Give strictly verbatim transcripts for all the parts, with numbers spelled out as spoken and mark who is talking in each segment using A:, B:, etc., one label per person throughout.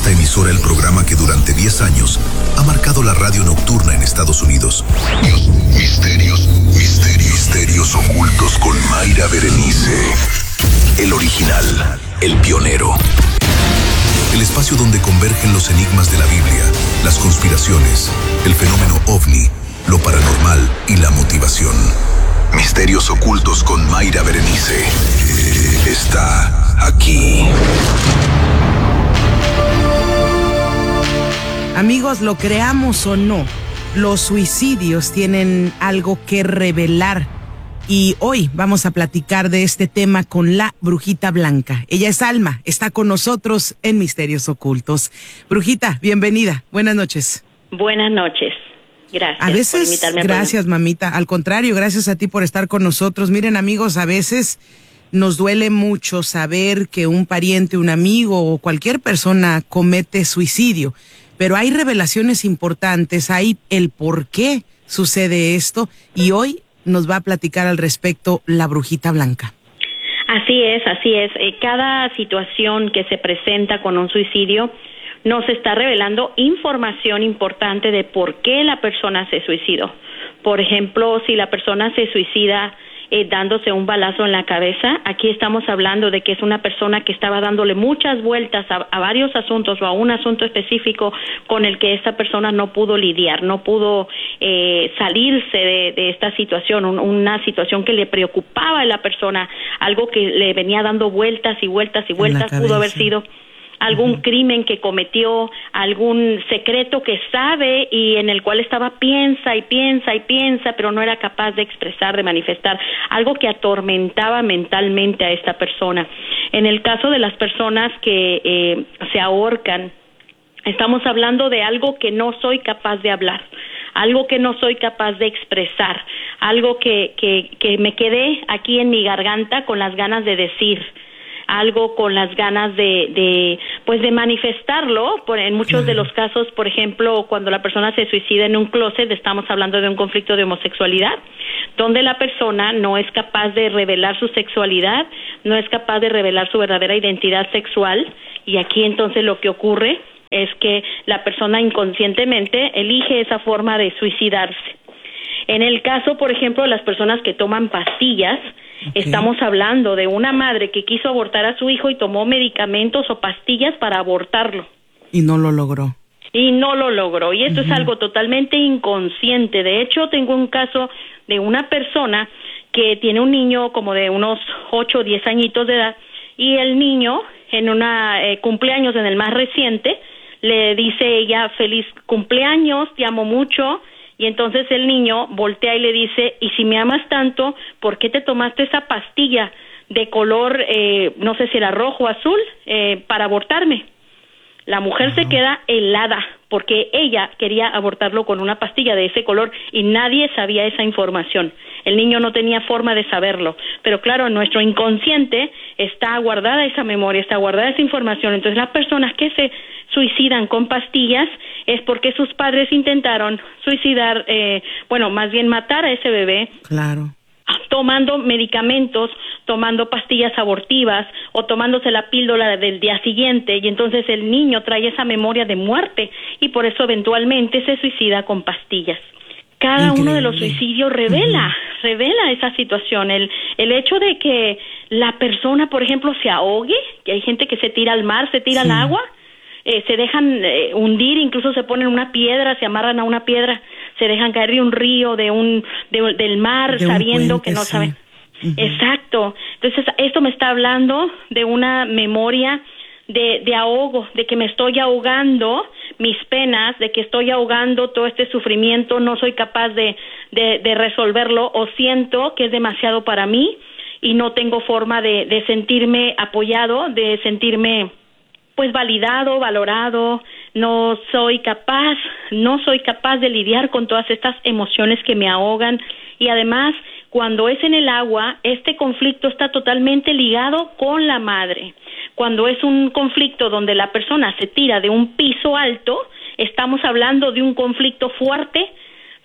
A: esta emisora el programa que durante diez años ha marcado la radio nocturna en Estados Unidos. Misterios, misterios, misterios ocultos con Mayra Berenice. El original, el pionero. El espacio donde convergen los enigmas de la Biblia, las conspiraciones, el fenómeno ovni, lo paranormal y la motivación. Misterios ocultos con Mayra Berenice. Está aquí.
B: Amigos, lo creamos o no, los suicidios tienen algo que revelar. Y hoy vamos a platicar de este tema con la Brujita Blanca. Ella es Alma, está con nosotros en Misterios Ocultos. Brujita, bienvenida. Buenas noches.
C: Buenas noches. Gracias
B: a veces,
C: por invitarme.
B: Gracias, mamita. Al contrario, gracias a ti por estar con nosotros. Miren, amigos, a veces nos duele mucho saber que un pariente, un amigo o cualquier persona comete suicidio. Pero hay revelaciones importantes, hay el por qué sucede esto. Y hoy nos va a platicar al respecto la Brujita Blanca.
C: Así es, así es. Eh, cada situación que se presenta con un suicidio nos está revelando información importante de por qué la persona se suicidó. Por ejemplo, si la persona se suicida eh, dándose un balazo en la cabeza, aquí estamos hablando de que es una persona que estaba dándole muchas vueltas a, a varios asuntos o a un asunto específico con el que esta persona no pudo lidiar, no pudo eh, salirse de, de esta situación, un, una situación que le preocupaba a la persona, algo que le venía dando vueltas y vueltas y vueltas, pudo haber sido algún uh-huh. crimen que cometió, algún secreto que sabe y en el cual estaba piensa y piensa y piensa, pero no era capaz de expresar, de manifestar, algo que atormentaba mentalmente a esta persona. En el caso de las personas que eh, se ahorcan, estamos hablando de algo que no soy capaz de hablar, algo que no soy capaz de expresar, algo que, que, que me quedé aquí en mi garganta con las ganas de decir, algo con las ganas de, de pues de manifestarlo. Por, en muchos de los casos, por ejemplo, cuando la persona se suicida en un closet, estamos hablando de un conflicto de homosexualidad, donde la persona no es capaz de revelar su sexualidad, no es capaz de revelar su verdadera identidad sexual, y aquí entonces lo que ocurre es que la persona inconscientemente elige esa forma de suicidarse. En el caso, por ejemplo, de las personas que toman pastillas, okay. Estamos hablando de una madre que quiso abortar a su hijo y tomó medicamentos o pastillas para abortarlo.
B: Y no lo logró.
C: Y no lo logró. Y esto uh-huh. es algo totalmente inconsciente. De hecho, tengo un caso de una persona que tiene un niño como de unos ocho o diez añitos de edad, y el niño, en una eh, cumpleaños en el más reciente, le dice ella, feliz cumpleaños, te amo mucho. Y entonces el niño voltea y le dice, y si me amas tanto, ¿por qué te tomaste esa pastilla de color, eh, no sé si era rojo o azul, eh, para abortarme? La mujer uh-huh. se queda helada, porque ella quería abortarlo con una pastilla de ese color y nadie sabía esa información. El niño no tenía forma de saberlo, pero claro, en nuestro inconsciente está guardada esa memoria, está guardada esa información. Entonces las personas que se suicidan con pastillas es porque sus padres intentaron suicidar, eh, bueno, más bien matar a ese bebé.
B: Claro.
C: Tomando medicamentos, tomando pastillas abortivas o tomándose la píldora del día siguiente, y entonces el niño trae esa memoria de muerte y por eso eventualmente se suicida con pastillas. Cada Increíble. Uno de los suicidios revela, uh-huh. revela esa situación, el el hecho de que la persona, por ejemplo, se ahogue, que hay gente que se tira al mar, se tira sí. al agua, eh, se dejan eh, hundir, incluso se ponen una piedra, se amarran a una piedra, se dejan caer de un río, de un de, del mar, de sabiendo puente, que no sí. saben. Uh-huh. Exacto. Entonces, esto me está hablando de una memoria de, de ahogo, de que me estoy ahogando mis penas, de que estoy ahogando todo este sufrimiento, no soy capaz de, de, de resolverlo, o siento que es demasiado para mí y no tengo forma de, de sentirme apoyado, de sentirme pues validado, valorado, no soy capaz, no soy capaz de lidiar con todas estas emociones que me ahogan. Y además, cuando es en el agua, este conflicto está totalmente ligado con la madre. Cuando es un conflicto donde la persona se tira de un piso alto, estamos hablando de un conflicto fuerte,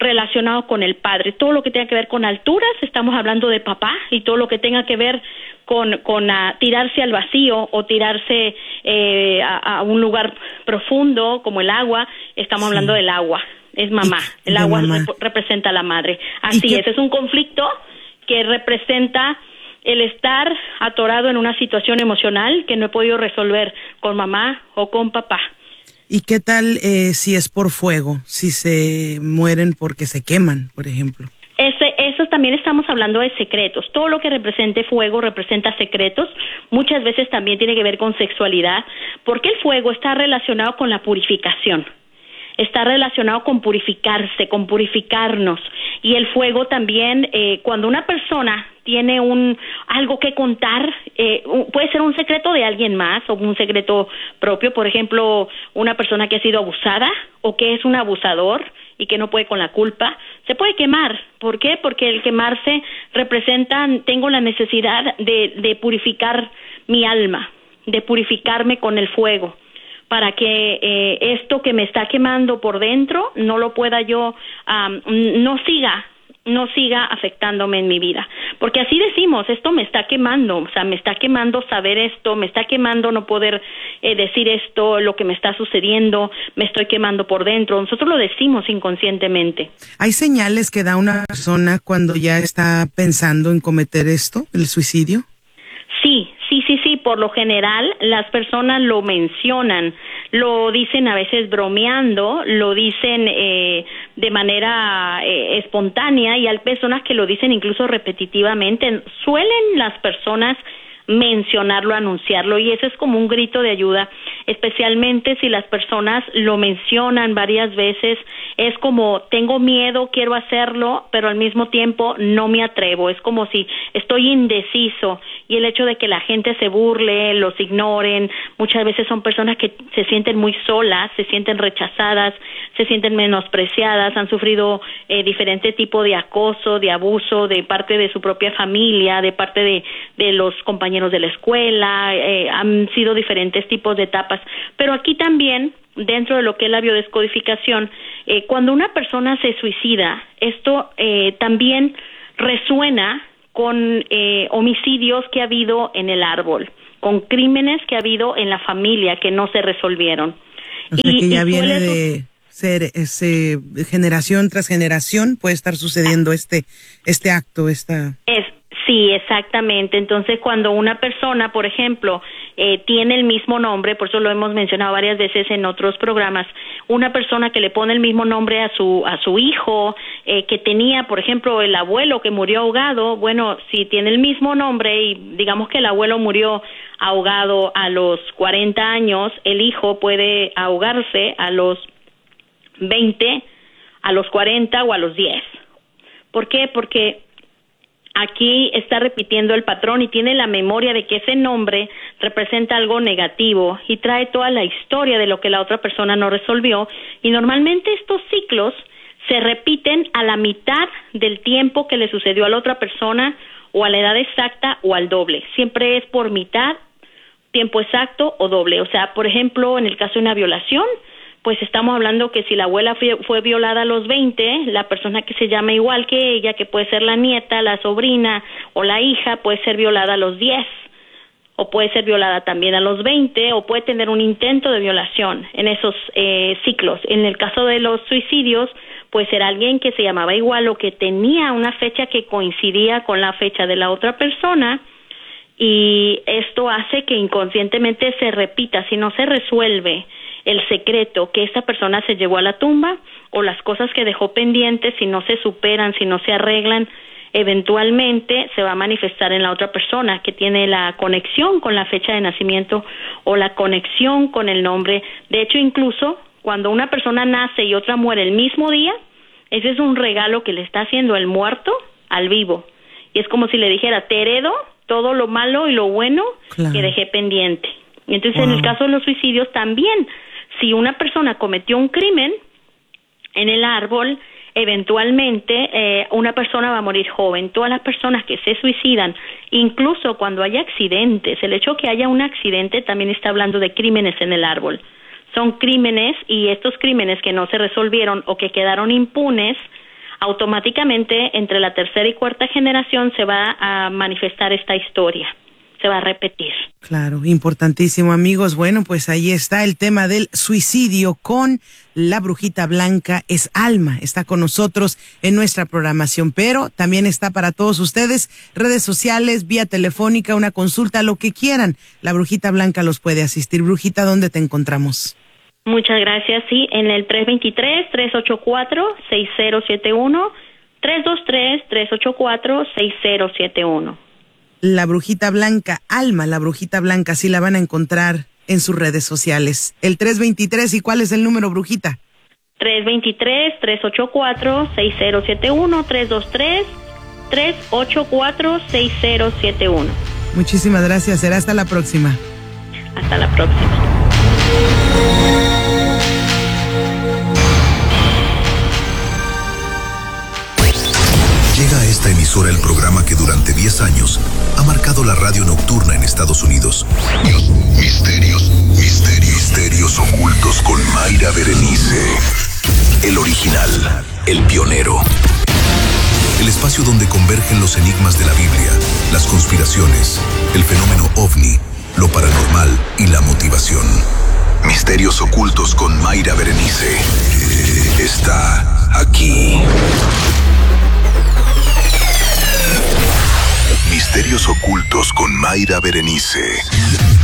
C: relacionado con el padre. Todo lo que tenga que ver con alturas, estamos hablando de papá, y todo lo que tenga que ver con, con uh, tirarse al vacío o tirarse eh, a, a un lugar profundo como el agua, estamos sí. hablando del agua. Es mamá, el agua mamá. Rep- representa a la madre. Así es, es un conflicto que representa el estar atorado en una situación emocional que no he podido resolver con mamá o con papá.
B: ¿Y qué tal eh, si es por fuego? Si se mueren porque se queman, por ejemplo.
C: Ese, eso también estamos hablando de secretos. Todo lo que represente fuego representa secretos. Muchas veces también tiene que ver con sexualidad, porque el fuego está relacionado con la purificación. Está relacionado con purificarse, con purificarnos. Y el fuego también, eh, cuando una persona tiene un algo que contar, eh, puede ser un secreto de alguien más o un secreto propio. Por ejemplo, una persona que ha sido abusada o que es un abusador y que no puede con la culpa, se puede quemar. ¿Por qué? Porque el quemarse representa, tengo la necesidad de, de purificar mi alma, de purificarme con el fuego, para que eh, esto que me está quemando por dentro no lo pueda yo, um, no siga, no siga afectándome en mi vida. Porque así decimos, esto me está quemando, o sea, me está quemando saber esto, me está quemando no poder eh, decir esto, lo que me está sucediendo, me estoy quemando por dentro. Nosotros lo decimos inconscientemente.
B: ¿Hay señales que da una persona cuando ya está pensando en cometer esto, el suicidio?
C: Sí, sí, sí, sí, por lo general las personas lo mencionan, lo dicen a veces bromeando, lo dicen eh, de manera eh, espontánea, y hay personas que lo dicen incluso repetitivamente. Suelen las personas mencionarlo, anunciarlo, y eso es como un grito de ayuda, especialmente si las personas lo mencionan varias veces. Es como, tengo miedo, quiero hacerlo, pero al mismo tiempo no me atrevo. Es como si estoy indeciso, y el hecho de que la gente se burle, los ignoren, muchas veces son personas que se sienten muy solas, se sienten rechazadas, se sienten menospreciadas, han sufrido eh, diferente tipo de acoso, de abuso de parte de su propia familia, de parte de, de los compañeros de la escuela, eh, han sido diferentes tipos de etapas. Pero aquí también, dentro de lo que es la biodescodificación, eh, cuando una persona se suicida, esto eh, también resuena con eh, homicidios que ha habido en el árbol, con crímenes que ha habido en la familia que no se resolvieron.
B: O sea, y, que ya viene de ser ese, generación tras generación, puede estar sucediendo este este acto, esta...
C: Es, sí, exactamente. Entonces, cuando una persona, por ejemplo, eh, tiene el mismo nombre, por eso lo hemos mencionado varias veces en otros programas, una persona que le pone el mismo nombre a su a su hijo, eh, que tenía, por ejemplo, el abuelo que murió ahogado, bueno, si tiene el mismo nombre y digamos que el abuelo murió ahogado a los cuarenta años, el hijo puede ahogarse a los veinte, a los cuarenta o a los diez. ¿Por qué? Porque aquí está repitiendo el patrón y tiene la memoria de que ese nombre representa algo negativo y trae toda la historia de lo que la otra persona no resolvió, y normalmente estos ciclos se repiten a la mitad del tiempo que le sucedió a la otra persona, o a la edad exacta o al doble. Siempre es por mitad, tiempo exacto o doble. O sea, por ejemplo, en el caso de una violación, pues estamos hablando que si la abuela fue, fue violada a los veinte, la persona que se llama igual que ella, que puede ser la nieta, la sobrina o la hija, puede ser violada a los diez, o puede ser violada también a los veinte, o puede tener un intento de violación en esos eh, ciclos. En el caso de los suicidios, pues era alguien que se llamaba igual o que tenía una fecha que coincidía con la fecha de la otra persona, y esto hace que inconscientemente se repita. Si no se resuelve el secreto que esta persona se llevó a la tumba, o las cosas que dejó pendientes, si no se superan, si no se arreglan, eventualmente se va a manifestar en la otra persona que tiene la conexión con la fecha de nacimiento o la conexión con el nombre. De hecho, incluso cuando una persona nace y otra muere el mismo día, ese es un regalo que le está haciendo el muerto al vivo. Y es como si le dijera, te heredo todo lo malo y lo bueno claro. que dejé pendiente. Y entonces, wow. en el caso de los suicidios también, si una persona cometió un crimen en el árbol, eventualmente eh, una persona va a morir joven. Todas las personas que se suicidan, incluso cuando haya accidentes, el hecho que haya un accidente también está hablando de crímenes en el árbol. Son crímenes, y estos crímenes que no se resolvieron o que quedaron impunes automáticamente entre la tercera y cuarta generación se va a manifestar esta historia, se va a repetir.
B: Claro, importantísimo, amigos. Bueno, pues ahí está el tema del suicidio con la Brujita Blanca. Es Alma, está con nosotros en nuestra programación, pero también está para todos ustedes, redes sociales, vía telefónica, una consulta, lo que quieran. La Brujita Blanca los puede asistir. Brujita, ¿dónde te encontramos?
C: Muchas gracias, sí, en el tres dos tres, tres ocho cuatro, seis cero siete uno, tres dos tres, tres ocho cuatro, seis cero siete uno.
B: La Brujita Blanca, Alma, la Brujita Blanca, sí la van a encontrar en sus redes sociales. El tres dos tres, ¿y cuál es el número, Brujita?
C: tres dos tres, tres ocho cuatro, seis cero siete uno, tres dos tres, tres ocho cuatro, seis cero siete uno.
B: Muchísimas gracias, será hasta la próxima.
C: Hasta la próxima.
A: Llega a esta emisora el programa que durante diez años ha marcado la radio nocturna en Estados Unidos. Misterios, misterios, misterios ocultos con Mayra Berenice. El original, el pionero. El espacio donde convergen los enigmas de la Biblia, las conspiraciones, el fenómeno ovni, lo paranormal y la motivación. Misterios ocultos con Mayra Berenice. Está aquí. Misterios ocultos con Mayra Berenice.